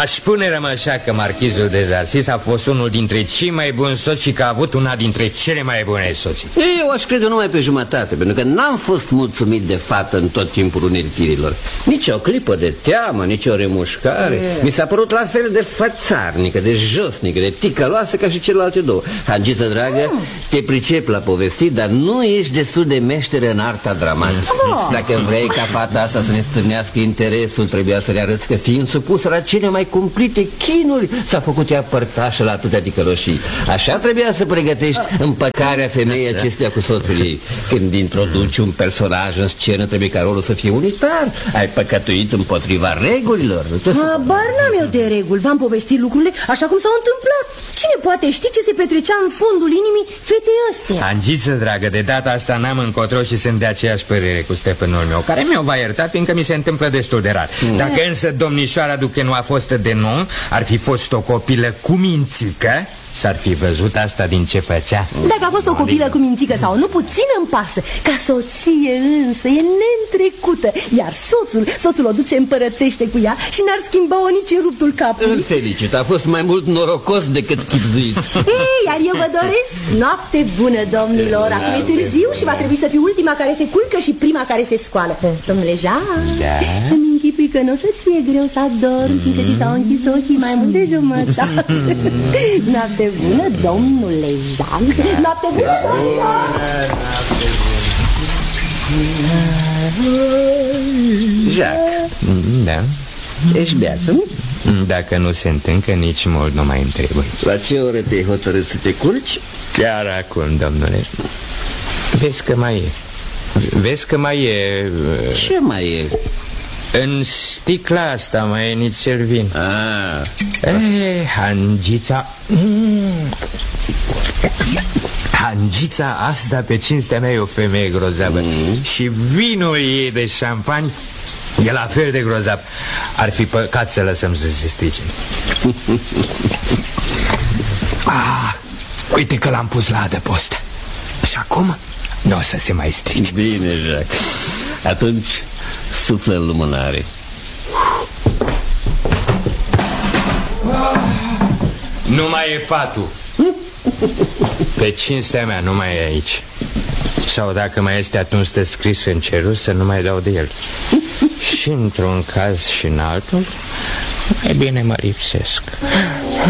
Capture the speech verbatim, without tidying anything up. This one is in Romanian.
Aș spune rămășa că marchizul de Zarsis a fost unul dintre cei mai buni soți și că a avut una dintre cele mai bune soții. Eu aș crede numai pe jumătate, pentru că n-am fost mulțumit de fată în tot timpul uneltirilor. Nici o clipă de teamă, nici o remușcare. E. Mi s-a părut la fel de fățarnică, de josnică, de ticăloasă ca și celelalte două. Hangiță dragă, mm. te pricep la povestit, dar nu ești destul de meșteră în arta dramatică. Oh. Dacă vrei ca fata asta să ne stârnească interesul, trebuia să le arăți că fiind supusă la cele mai cumplite chinuri, s-a făcut ea părtașă la atâtea ticăloșii. Așa trebuia să pregătești împăcarea femeii acesteia cu soțul ei. Când introduci un personaj în scenă, trebuie ca rolul să fie unitar. Ai păcătuit împotriva regulilor. Habar n-am eu de reguli. V-am povestit lucrurile așa cum s-au întâmplat. Cine poate ști ce se petrecea în fundul inimii fetei ăstea? Angiță, dragă, de data asta n-am încotro și sunt de aceeași părere cu stăpânul meu, care mi-o va ierta, fiindcă mi se întâmplă destul de rar. mm. Dacă însă domnișoara Duche nu a fost de nu, ar fi fost o copilă cu mințică, s-ar fi văzut asta din ce făcea. Dacă a fost o copilă cu mințică sau nu, puțin îmi pasă. Ca soție însă e neîntrecută. Iar soțul, soțul o duce împărătește cu ea și n-ar schimba-o nici în ruptul capului. Îl felicit, a fost mai mult norocos decât chipzuit. Ei, iar eu vă doresc noapte bună, domnilor. Acum e târziu și va trebui să fiu ultima care se culcă și prima care se scoală. Domnule Jean, da? Îmi închipui că nu o să-ți fie greu să adorm, fiindcă ți s-au închis ochii mai mult de jumătate. Noapte bună, domnule Jean. Noapte bună, domnule Jacques. Da? Ești beat, nu? Dacă nu se întâncă, nici mult nu mai întrebui. La ce oră te-ai hotărât să te culci? Chiar acum, domnule. Vezi că mai e. Vezi că mai e. Ce mai e? În sticla asta mai e nițel vin. Ah. Eh, Hangița. Hangița asta, pe cinstea mea, e o femeie grozavă. mm. Și vinul ei de șampani e la fel de grozav. Ar fi păcat să lăsăm să se strice. Ah, uite că l-am pus la adăpost. Și acum nu o să se mai strice. Bine, Jacques. Atunci suflă în lumânare. Nu mai e patul. Pe cinstea mea nu mai e aici. Sau dacă mai este, atunci stă scris în cerul să nu mai dau de el. Și într-un caz și în altul, mai bine mă lipsesc.